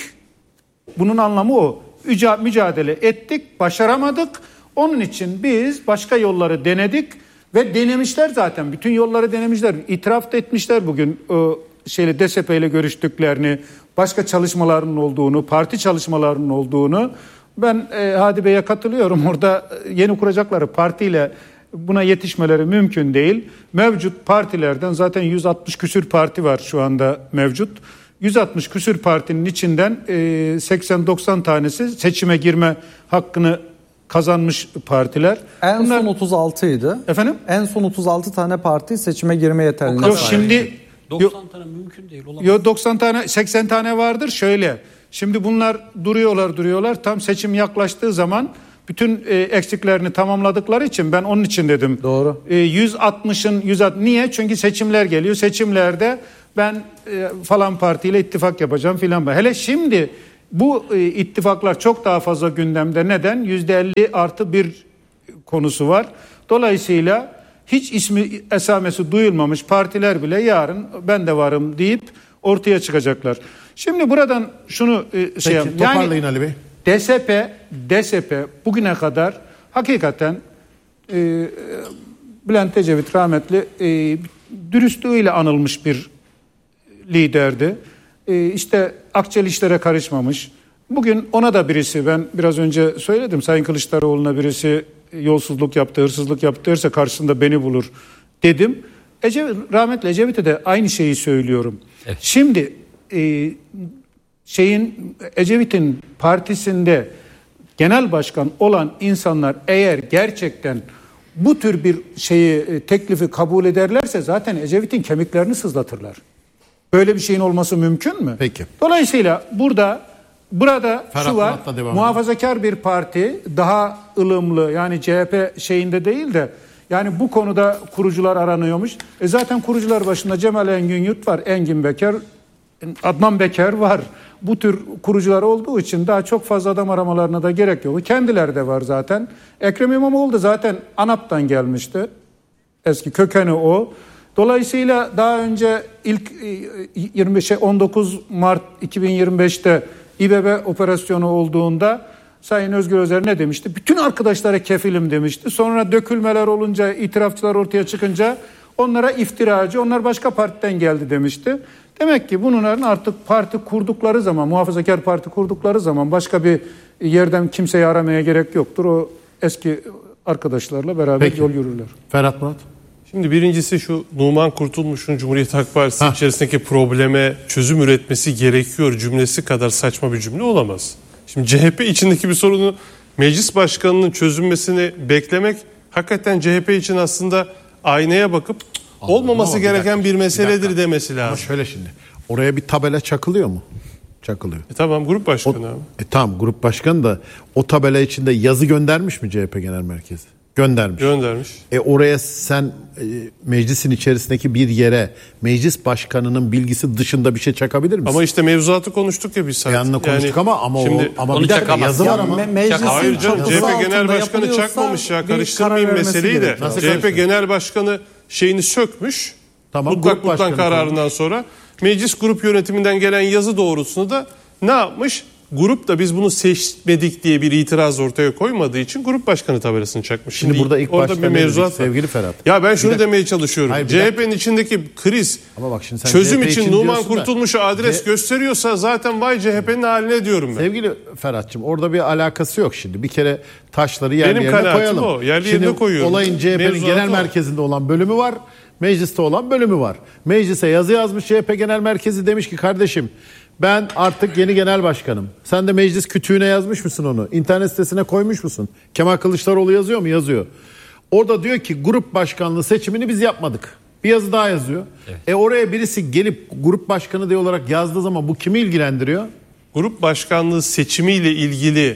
Bunun anlamı o. Müca- mücadele ettik, başaramadık. Onun için biz başka yolları denedik ve denemişler zaten. Bütün yolları denemişler. İtiraf da etmişler bugün o şeyle D S P ile görüştüklerini, başka çalışmalarının olduğunu, parti çalışmalarının olduğunu. Ben e, Hadi Bey'e katılıyorum. Orada e, yeni kuracakları partiyle buna yetişmeleri mümkün değil. Mevcut partilerden zaten yüz altmış küsür parti var şu anda mevcut. yüz altmış küsür partinin içinden e, seksen doksan tanesi seçime girme hakkını kazanmış partiler. En Bunlar- son otuz altıydı. Efendim? En son otuz altı tane parti seçime girme yeterliliğine Yok sahip. şimdi doksan tane mümkün değil. Olamaz. Yo doksan tane seksen tane vardır şöyle. Şimdi bunlar duruyorlar duruyorlar tam seçim yaklaştığı zaman bütün e, eksiklerini tamamladıkları için ben onun için dedim. Doğru. E, yüz altmışın yüz altmış niye? Çünkü seçimler geliyor. Seçimlerde ben e, falan partiyle ittifak yapacağım filan. Hele şimdi bu e, ittifaklar çok daha fazla gündemde. Neden? yüzde elli artı bir konusu var. Dolayısıyla hiç ismi esamesi duyulmamış partiler bile yarın ben de varım deyip ortaya çıkacaklar. Şimdi buradan şunu e, şey Peki, toparlayın Ali Bey. D S P D S P bugüne kadar hakikaten e, Bülent Ecevit rahmetli e, dürüstlüğüyle anılmış bir liderdi. E, işte akçeli işlere karışmamış. Bugün ona da birisi, ben biraz önce söyledim, Sayın Kılıçdaroğlu'na birisi yolsuzluk yaptı, hırsızlık yaptı derse karşısında beni bulur dedim. Ecevit, rahmetli Ecevit'e de aynı şeyi söylüyorum. Evet. Şimdi e, şeyin Ecevit'in partisinde genel başkan olan insanlar eğer gerçekten bu tür bir şeyi, teklifi kabul ederlerse zaten Ecevit'in kemiklerini sızlatırlar. Böyle bir şeyin olması mümkün mü? Peki. Dolayısıyla burada burada Ferhat şu var, muhafazakar bir parti, daha ılımlı, yani C H P şeyinde değil de yani bu konuda kurucular aranıyormuş. E zaten kurucular başında Cemal Engin Yurt var, Engin Beker, Adnan Beker var. Bu tür kurucular olduğu için daha çok fazla adam aramalarına da gerek yok. Kendileri de var zaten. Ekrem İmamoğlu da zaten ANAP'tan gelmişti. Eski kökeni o. Dolayısıyla daha önce ilk yirmi beş on dokuz Mart iki bin yirmi beşte İBB operasyonu olduğunda Sayın Özgür Özel ne demişti? Bütün arkadaşlara kefilim demişti. Sonra dökülmeler olunca, itirafçılar ortaya çıkınca onlara iftiracı, onlar başka partiden geldi demişti. Demek ki bunların artık parti kurdukları zaman, muhafazakar parti kurdukları zaman başka bir yerden kimseyi aramaya gerek yoktur. O eski arkadaşlarla beraber Peki. yol yürürler. Ferhat Murat. Şimdi birincisi şu Numan Kurtulmuş'un Cumhuriyet Halk Partisi ha. içerisindeki probleme çözüm üretmesi gerekiyor cümlesi kadar saçma bir cümle olamaz. Şimdi C H P içindeki bir sorunu meclis başkanının çözülmesini beklemek hakikaten C H P için aslında aynaya bakıp Anladım, olmaması gereken bir, dakika, bir meseledir bir demesi lazım. Ama şöyle şimdi oraya bir tabela çakılıyor mu? Çakılıyor. E tamam, grup başkanı o, abi. E tamam, grup başkanı da o tabela içinde yazı göndermiş mi C H P Genel Merkezi? Göndermiş. Göndermiş. E oraya sen e, meclisin içerisindeki bir yere meclis başkanının bilgisi dışında bir şey çakabilir misin? Ama işte mevzuatı konuştuk ya biz zaten. Yanına konuştuk yani, ama ama şimdi, o ama bir dakika yazı var ama. Me- Hayır canım, C H P Genel Başkanı çakmamış ya, karıştırmayın meseleyi de. C H P Genel Başkanı şeyini sökmüş. Tamam, mutlak mutlak kararından sonra meclis grup yönetiminden gelen yazı doğrultusunda da ne yapmış? Grup da biz bunu seçmedik diye bir itiraz ortaya koymadığı için grup başkanı tabelasını çakmış. Şimdi, Şimdi burada ilk başta bir mevzuat sevgili Ferhat. Ya ben şunu demeye çalışıyorum. Hayır, C H P'nin içindeki kriz ama bak şimdi sen çözüm için, için Numan Kurtulmuş'u adres C- gösteriyorsa zaten vay C H P'nin haline diyorum ben. Sevgili Ferhat'cığım, orada bir alakası yok şimdi. Bir kere taşları yerli Benim yerine koyalım. Benim o. Yerli şimdi yerine koyuyorum. Olayın C H P'nin genel o. merkezinde olan bölümü var. Mecliste olan bölümü var. Meclise yazı yazmış C H P Genel Merkezi, demiş ki kardeşim ben artık yeni genel başkanım. Sen de meclis kütüğüne yazmış mısın onu? İnternet sitesine koymuş musun? Kemal Kılıçdaroğlu yazıyor mu? Yazıyor. Orada diyor ki grup başkanlığı seçimini biz yapmadık. Bir yazı daha yazıyor. Evet. E oraya birisi gelip grup başkanı diye olarak yazdığı zaman bu kimi ilgilendiriyor? Grup başkanlığı seçimiyle ilgili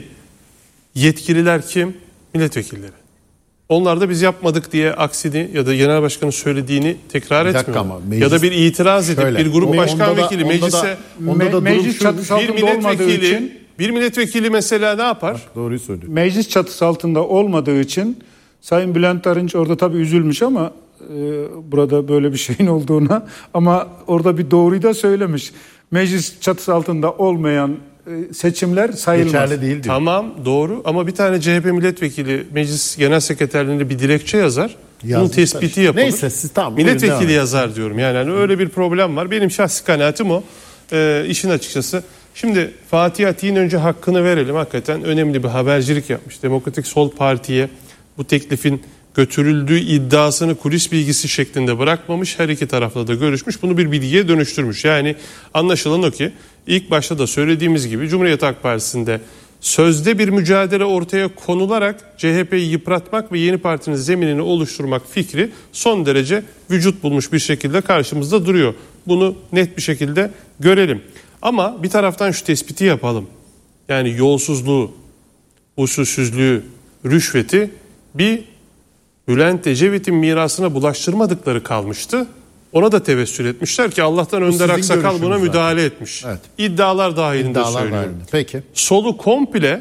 yetkililer kim? Milletvekilleri. Onlar da biz yapmadık diye aksini ya da genel başkanın söylediğini tekrar etmiyor. Ya da bir itiraz edip şöyle, bir grup başkan vekili da, meclise onda da, meclis çatısı bir milletvekili için, bir milletvekili mesela ne yapar? Bak, doğruyu söylüyor. Meclis çatısı altında olmadığı için Sayın Bülent Arınç orada tabii üzülmüş ama e, burada böyle bir şeyin olduğuna, ama orada bir doğruyu da söylemiş. Meclis çatısı altında olmayan seçimler sayılmaz. Geçerli değil diyor. Tamam, doğru, ama bir tane C H P milletvekili meclis genel sekreterliğinde bir dilekçe yazar. Yazmışlar. Bunun tespiti işte yapılır. Neyse siz tamam. Milletvekili yazar diyorum. Yani hani öyle bir problem var. Benim şahsi kanaatim o. Ee, işin açıkçası. Şimdi Fatih Atik'in önce hakkını verelim. Hakikaten önemli bir habercilik yapmış. Demokratik Sol Parti'ye bu teklifin götürüldüğü iddiasını kulis bilgisi şeklinde bırakmamış. Her iki tarafla da görüşmüş. Bunu bir bilgiye dönüştürmüş. Yani anlaşılan o ki ilk başta da söylediğimiz gibi Cumhuriyet Halk Partisi'nde sözde bir mücadele ortaya konularak C H P'yi yıpratmak ve yeni partinin zeminini oluşturmak fikri son derece vücut bulmuş bir şekilde karşımızda duruyor. Bunu net bir şekilde görelim. Ama bir taraftan şu tespiti yapalım. Yani yolsuzluğu, usulsüzlüğü, rüşveti bir Bülent Ecevit'in mirasına bulaştırmadıkları kalmıştı. Ona da tevessül etmişler ki Allah'tan Önder Aksakal buna müdahale zaten. etmiş. Evet. İddialar dahilinde İddialar söylüyorum. Dahilinde. Peki. Solu komple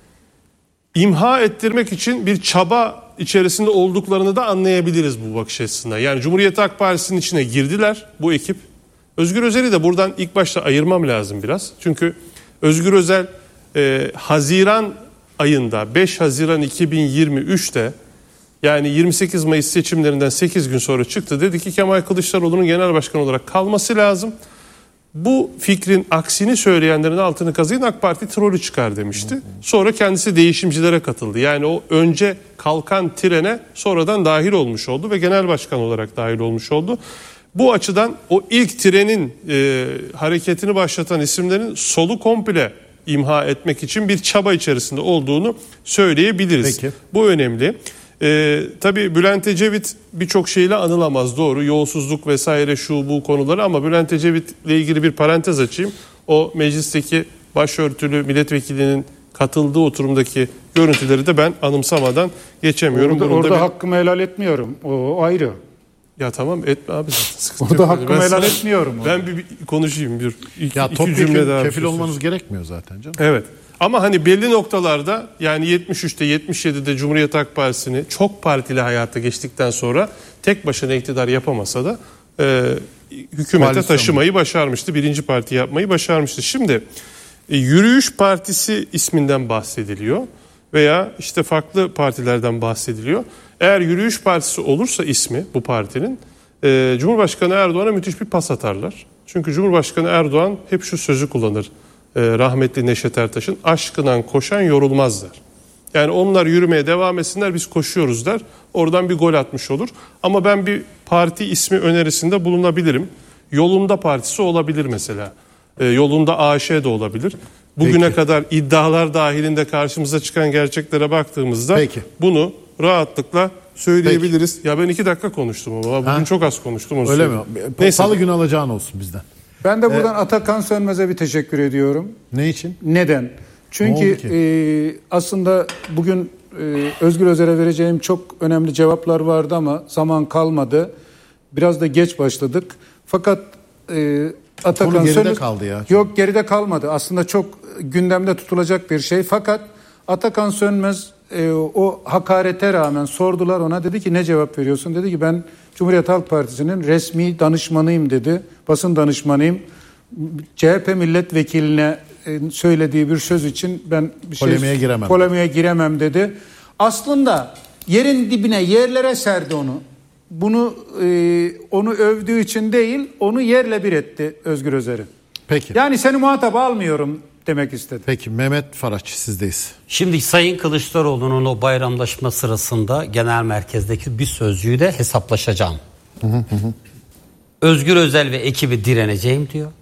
imha ettirmek için bir çaba içerisinde olduklarını da anlayabiliriz bu bakış açısından. Yani Cumhuriyet Halk Partisi'nin içine girdiler bu ekip. Özgür Özel'i de buradan ilk başta ayırmam lazım biraz. Çünkü Özgür Özel e, Haziran ayında beş Haziran iki bin yirmi üçte yani yirmi sekiz Mayıs seçimlerinden sekiz gün sonra çıktı. Dedi ki Kemal Kılıçdaroğlu'nun genel başkan olarak kalması lazım. Bu fikrin aksini söyleyenlerin altını kazıyın, AK Parti trolü çıkar demişti. Sonra kendisi değişimcilere katıldı. Yani o önce kalkan trene sonradan dahil olmuş oldu ve genel başkan olarak dahil olmuş oldu. Bu açıdan o ilk trenin e, hareketini başlatan isimlerin solu komple imha etmek için bir çaba içerisinde olduğunu söyleyebiliriz. Peki. Bu önemli. Ee, tabii Bülent Ecevit birçok şeyle anılamaz, doğru, yolsuzluk vesaire şu bu konuları, ama Bülent Ecevit'le ilgili bir parantez açayım. O meclisteki başörtülü milletvekilinin katıldığı oturumdaki görüntüleri de ben anımsamadan geçemiyorum. Orada, orada bir... hakkımı helal etmiyorum, o ayrı. Ya tamam etme abi zaten, sıkıntı Orada yok. hakkımı Ben helal sana, etmiyorum. Ben bir, bir konuşayım bir iki, ya iki cümle daha. Kefil olmanız gerekmiyor zaten canım. Evet. Ama hani belli noktalarda, yani yetmiş üçte yetmiş yedide Cumhuriyet Halk Partisi'ni çok partili hayata geçtikten sonra tek başına iktidar yapamasa da e, hükümete Koalisyon taşımayı başarmıştı. Birinci parti yapmayı başarmıştı. Şimdi e, Yürüyüş Partisi isminden bahsediliyor veya işte farklı partilerden bahsediliyor. Eğer Yürüyüş Partisi olursa ismi bu partinin, e, Cumhurbaşkanı Erdoğan'a müthiş bir pas atarlar. Çünkü Cumhurbaşkanı Erdoğan hep şu sözü kullanır. Rahmetli Neşet Ertaş'ın, aşkından koşan yorulmaz der. Yani onlar yürümeye devam etsinler, biz koşuyoruz der. Oradan bir gol atmış olur. Ama ben bir parti ismi önerisinde bulunabilirim. Yolunda Partisi olabilir mesela. E, yolunda A Ş de olabilir. Bugüne Peki. kadar iddialar dahilinde karşımıza çıkan gerçeklere baktığımızda Peki. bunu rahatlıkla söyleyebiliriz. Peki. Ya ben iki dakika konuştum ama bugün ha? çok az konuştum. Öyle söyleyeyim. mi? Salı günü alacağın olsun bizden. Ben de buradan ee, Atakan Sönmez'e bir teşekkür ediyorum. Ne için? Neden? Çünkü ne e, aslında bugün e, Özgür Özel'e vereceğim çok önemli cevaplar vardı ama zaman kalmadı. Biraz da geç başladık. Fakat e, Atakan Konu geride Sönmez, kaldı ya. Yok, geride kalmadı. Aslında çok gündemde tutulacak bir şey. Fakat Atakan Sönmez e, o hakarete rağmen sordular ona, dedi ki ne cevap veriyorsun? Dedi ki ben Cumhuriyet Halk Partisi'nin resmi danışmanıyım dedi. Basın danışmanıyım. C H P milletvekiline söylediği bir söz için ben bir şey polemiğe giremem. Polemiğe giremem dedi. Aslında yerin dibine, yerlere serdi onu. Bunu e, onu övdüğü için değil, onu yerle bir etti Özgür Özel'i. Peki. Yani seni muhatap almıyorum demek istedi. Peki Mehmet Faraç, sizdeyiz. Şimdi Sayın Kılıçdaroğlu'nun o bayramlaşma sırasında genel merkezdeki bir sözcüğü de hesaplaşacağım. Hı hı hı. Özgür Özel ve ekibi direneceğim diyor.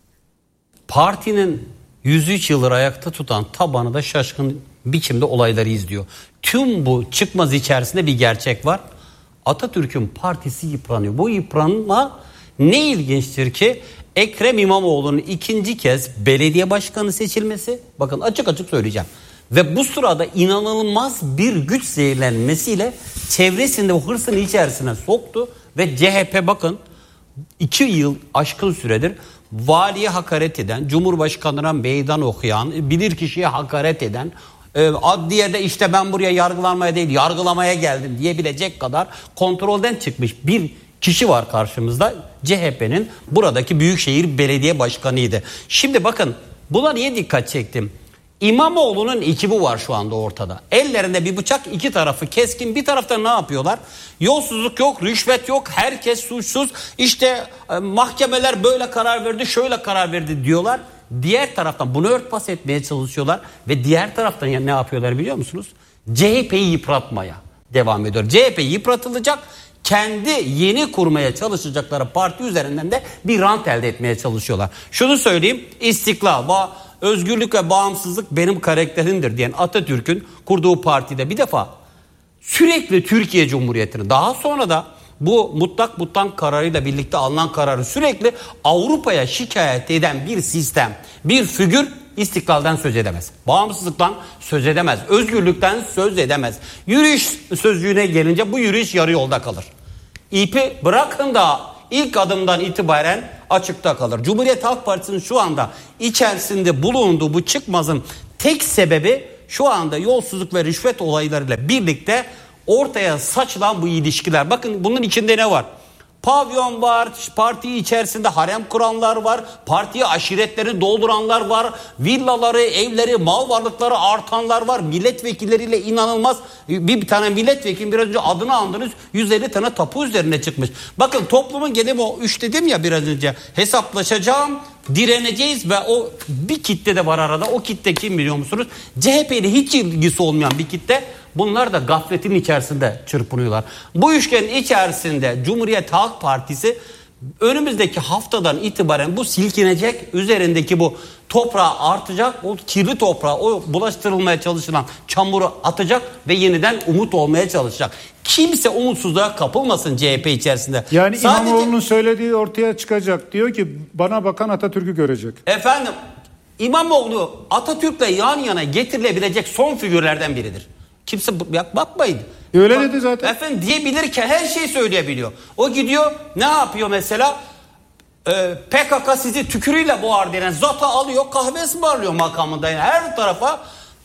Partinin yüz üç yıldır ayakta tutan tabanı da şaşkın biçimde olayları izliyor. Tüm bu çıkmaz içerisinde bir gerçek var. Atatürk'ün partisi yıpranıyor. Bu yıpranma ne ilginçtir ki Ekrem İmamoğlu'nun ikinci kez belediye başkanı seçilmesi, bakın açık açık söyleyeceğim, ve bu sırada inanılmaz bir güç zehirlenmesiyle çevresinde o hırsın içerisine soktu ve C H P bakın iki yıl aşkın süredir valiye hakaret eden, Cumhurbaşkanı'na meydan okuyan, bilirkişiye hakaret eden, adliyede işte ben buraya yargılanmaya değil yargılamaya geldim diyebilecek kadar kontrolden çıkmış bir kişi var karşımızda. C H P'nin buradaki Büyükşehir Belediye Başkanı'ydı. Şimdi bakın buna niye dikkat çektim? İmamoğlu'nun ekibi var şu anda ortada. Ellerinde bir bıçak, iki tarafı keskin. Bir tarafta ne yapıyorlar? Yolsuzluk yok, rüşvet yok, herkes suçsuz. İşte e, mahkemeler böyle karar verdi, şöyle karar verdi diyorlar. Diğer taraftan bunu örtbas etmeye çalışıyorlar. Ve diğer taraftan ya ne yapıyorlar biliyor musunuz? C H P'yi yıpratmaya devam ediyor. C H P yıpratılacak. Kendi yeni kurmaya çalışacakları parti üzerinden de bir rant elde etmeye çalışıyorlar. Şunu söyleyeyim, istiklal, ba- özgürlük ve bağımsızlık benim karakterimdir diyen Atatürk'ün kurduğu partide bir defa sürekli Türkiye Cumhuriyeti'ni, daha sonra da bu mutlak mutlak kararıyla birlikte alınan kararı sürekli Avrupa'ya şikayet eden bir sistem, bir figür istiklalden söz edemez. Bağımsızlıktan söz edemez. Özgürlükten söz edemez. Yürüyüş sözcüğüne gelince bu yürüyüş yarı yolda kalır. İpi bırakın da ilk adımdan itibaren açıkta kalır. Cumhuriyet Halk Partisi'nin şu anda içerisinde bulunduğu bu çıkmazın tek sebebi şu anda yolsuzluk ve rüşvet olaylarıyla birlikte ortaya saçılan bu ilişkiler. Bakın bunun içinde ne var? Pavyon var, parti içerisinde harem kuranlar var, partiye aşiretlerini dolduranlar var, villaları, evleri, mal varlıkları artanlar var, milletvekilleriyle inanılmaz bir, bir tane milletvekili biraz önce adını andınız yüz elli tane tapu üzerine çıkmış. Bakın toplumun geneli o üç dedim ya biraz önce hesaplaşacağım, direneceğiz ve o bir kitle de var arada. O kitle kim biliyor musunuz? C H P ile hiç ilgisi olmayan bir kitle. Bunlar da gafletin içerisinde çırpınıyorlar. Bu üçgenin içerisinde Cumhuriyet Halk Partisi önümüzdeki haftadan itibaren bu silkinecek, üzerindeki bu toprağı artacak, o kirli toprağı, o bulaştırılmaya çalışılan çamuru atacak ve yeniden umut olmaya çalışacak. Kimse umutsuzluğa kapılmasın C H P içerisinde. Yani Sadece... İmamoğlu'nun söylediği ortaya çıkacak. Diyor ki bana bakan Atatürk'ü görecek. Efendim İmamoğlu Atatürk'le yan yana getirilebilecek son figürlerden biridir. Kimse bakmayın. Öyle dedi zaten. Efendim diyebilir ki her şeyi söyleyebiliyor. O gidiyor ne yapıyor mesela? Ee, P K K sizi tükürüyle boğar denen zata alıyor, kahve ısmarlıyor makamında. Yani her tarafa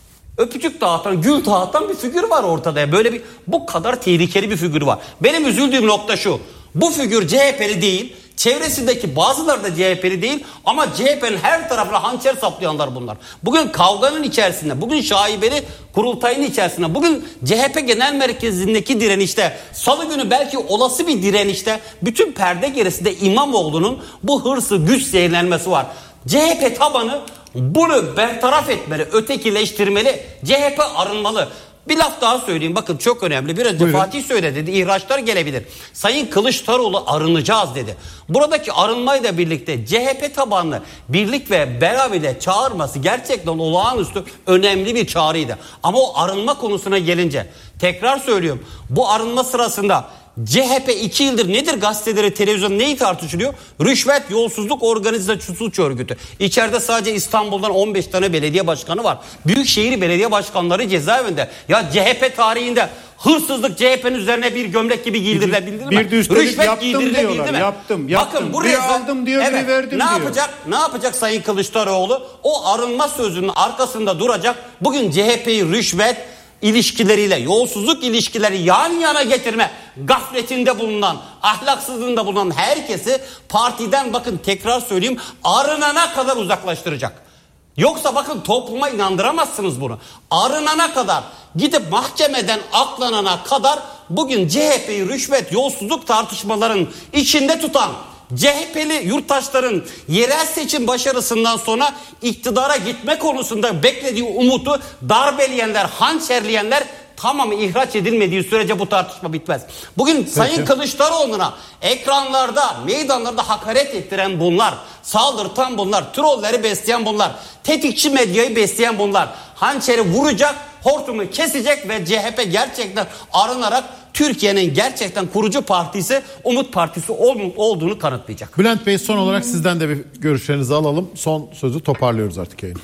öpücük dağıtan, gül dağıtan bir figür var ortada. Böyle bir bu kadar tehlikeli bir figür var. Benim üzüldüğüm nokta şu. Bu figür C H P'li değil. Çevresindeki bazıları da C H P'li değil ama C H P'nin her tarafına hançer saplayanlar bunlar. Bugün kavganın içerisinde, bugün şaibeli kurultayın içerisinde, bugün C H P Genel Merkezi'ndeki direnişte, salı günü belki olası bir direnişte bütün perde gerisinde İmamoğlu'nun bu hırsı, güç zehirlenmesi var. C H P tabanı bunu bertaraf etmeli, ötekileştirmeli, C H P arınmalı. Bir laf daha söyleyeyim. Bakın çok önemli. Biraz önce Fatih söyledi dedi. İhraçlar gelebilir. Sayın Kılıçdaroğlu arınacağız dedi. Buradaki arınmayla birlikte C H P tabanlı birlik ve beraberle çağırması gerçekten olağanüstü önemli bir çağrıydı. Ama o arınma konusuna gelince tekrar söylüyorum. Bu arınma sırasında C H P iki yıldır nedir gazeteleri, televizyon neyi tartışılıyor? Rüşvet, yolsuzluk, organize suç örgütü. İçeride sadece İstanbul'dan on beş tane belediye başkanı var. Büyükşehir belediye başkanları cezaevinde. Ya C H P tarihinde hırsızlık C H P'nin üzerine bir gömlek gibi giydirilebildi mi? Bir de üstelik Rüşvet yaptım diyorlar. mi? Yaptım, yaptım. Bakın buraya biri aldım diyor, evet, biri verdim ne diyor. yapacak? Ne yapacak Sayın Kılıçdaroğlu? O arınma sözünün arkasında duracak. Bugün C H P'yi rüşvet ilişkileriyle, yolsuzluk ilişkileri yan yana getirme gafletinde bulunan, ahlaksızlığında bulunan herkesi partiden bakın tekrar söyleyeyim arınana kadar uzaklaştıracak. Yoksa bakın topluma inandıramazsınız bunu. Arınana kadar gidip mahkemeden aklanana kadar bugün C H P'yi rüşvet, yolsuzluk tartışmaların içinde tutan C H P'li yurttaşların yerel seçim başarısından sonra iktidara gitme konusunda beklediği umutu darbeleyenler, hançerleyenler tamamı ihraç edilmediği sürece bu tartışma bitmez. Bugün Peki. Sayın Kılıçdaroğlu'na ekranlarda, meydanlarda hakaret ettiren bunlar, saldırtan bunlar, trolleri besleyen bunlar, tetikçi medyayı besleyen bunlar, hançeri vuracak, hortumu kesecek ve C H P gerçekten arınarak Türkiye'nin gerçekten kurucu partisi, Umut Partisi olduğunu kanıtlayacak. Bülent Bey son olarak sizden de bir görüşlerinizi alalım. Son sözü toparlıyoruz artık yayını.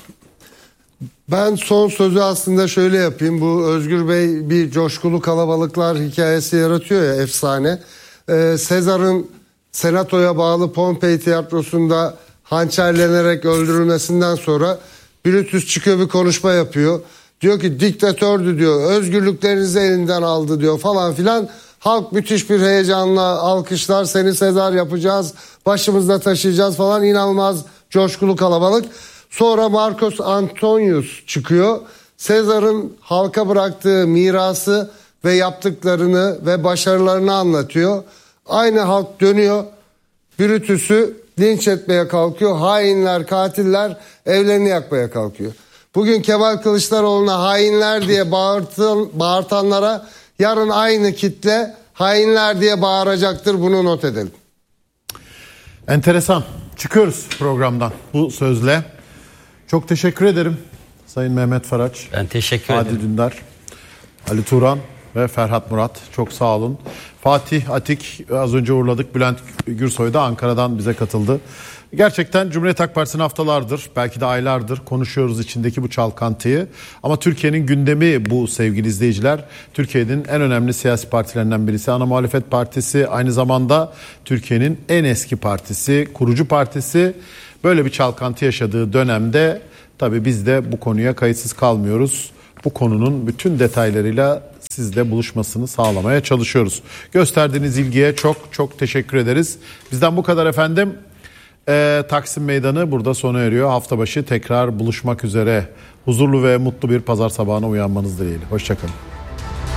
Ben son sözü aslında şöyle yapayım. Bu Özgür Bey bir coşkulu kalabalıklar hikayesi yaratıyor ya, efsane. Ee, Sezar'ın senatoya bağlı Pompei tiyatrosunda hançerlenerek öldürülmesinden sonra Brutus çıkıyor, bir konuşma yapıyor. Diyor ki diktatördü diyor, özgürlüklerinizi elinden aldı diyor falan filan. Halk müthiş bir heyecanla alkışlar, seni Sezar yapacağız, başımızda taşıyacağız falan, inanılmaz coşkulu kalabalık. Sonra Marcus Antonius çıkıyor. Sezar'ın halka bıraktığı mirası ve yaptıklarını ve başarılarını anlatıyor. Aynı halk dönüyor, Brutus'u linç etmeye kalkıyor. Hainler, katiller evlerini yakmaya kalkıyor. Bugün Kemal Kılıçdaroğlu'na hainler diye bağırtan, bağırtanlara yarın aynı kitle hainler diye bağıracaktır. Bunu not edelim. Enteresan. Çıkıyoruz programdan bu sözle. Çok teşekkür ederim Sayın Mehmet Faraç. Ben teşekkür Hadi ederim. Dündar, Ali Turan ve Ferhat Murat. Çok sağ olun. Fatih Atik az önce uğurladık. Bülent Gürsoy da Ankara'dan bize katıldı. Gerçekten Cumhuriyet Halk Partisi'nin haftalardır, belki de aylardır konuşuyoruz içindeki bu çalkantıyı. Ama Türkiye'nin gündemi bu sevgili izleyiciler. Türkiye'nin en önemli siyasi partilerinden birisi. Ana Muhalefet Partisi, aynı zamanda Türkiye'nin en eski partisi, kurucu partisi. Böyle bir çalkantı yaşadığı dönemde tabii biz de bu konuya kayıtsız kalmıyoruz. Bu konunun bütün detaylarıyla sizle buluşmasını sağlamaya çalışıyoruz. Gösterdiğiniz ilgiye çok çok teşekkür ederiz. Bizden bu kadar efendim. Ee, Taksim Meydanı burada sona eriyor. Hafta başı tekrar buluşmak üzere. Huzurlu ve mutlu bir pazar sabahına uyanmanız dileğiyle. Hoşçakalın.